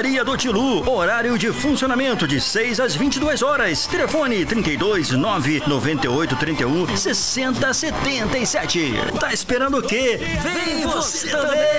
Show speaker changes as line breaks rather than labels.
Padaria do Tilu. Horário de funcionamento de 6 às 22 horas. Telefone 32 998 31 60 77. Tá esperando o quê? Vem você também!